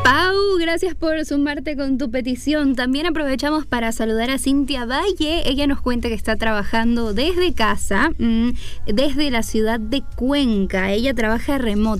Pau, gracias por sumarte con tu petición. También aprovechamos para saludar a Cintia Valle. Ella nos cuenta que está trabajando desde casa, desde la ciudad de Cuenca. Ella trabaja remoto.